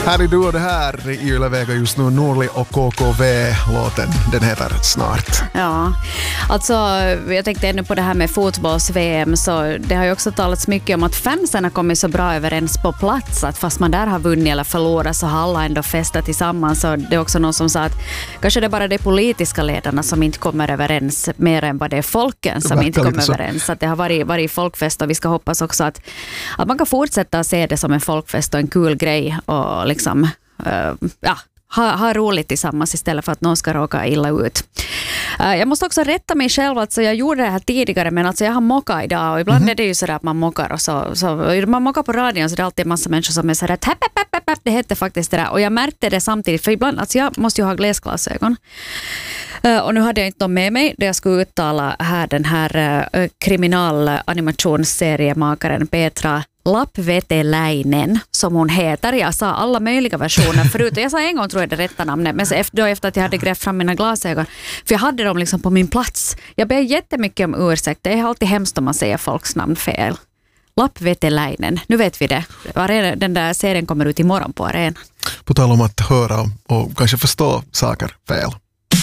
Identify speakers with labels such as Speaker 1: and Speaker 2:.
Speaker 1: Här är du och det här i Yle Vega just nu, Norli och KKV-låten, den heter Snart.
Speaker 2: Ja, alltså jag tänkte ännu på det här med fotbolls-VM, så det har ju också talats mycket om att fansen har kommit så bra överens på plats att fast man där har vunnit eller förlorat så har alla ändå festat tillsammans. Så det är också någon som sa att kanske det är bara de politiska ledarna som inte kommer överens mer än vad det är folken som inte kommer överens. Så att det har varit folkfest och vi ska hoppas också att man kan fortsätta se det som en folkfest och en kul grej och liksom ha roligt tillsammans istället för att någon ska råka illa ut. Jag måste också rätta mig själv, alltså jag gjorde det här tidigare men alltså jag har mockat idag och ibland är det ju sådär att man mockar och så man mockar på radion så det är alltid en massa människor som är sådär att det heter faktiskt det där och jag märkte det samtidigt för ibland, alltså jag måste ju ha glasögon och nu hade jag inte dem med mig då jag skulle uttala här den här kriminalanimationsseriemakaren Petra Lappveteläinen som hon heter. Jag sa alla möjliga versioner förut. Jag sa en gång tror jag det rätta namnet. Men efter att jag hade grävt fram mina glasögon. För jag hade dem liksom på min plats. Jag ber jättemycket om ursäkt. Det är alltid hemskt om man säger folks namn fel. Lappveteläinen. Nu vet vi det. Den där serien kommer ut imorgon på arenan.
Speaker 1: På tal om att höra och kanske förstå saker fel.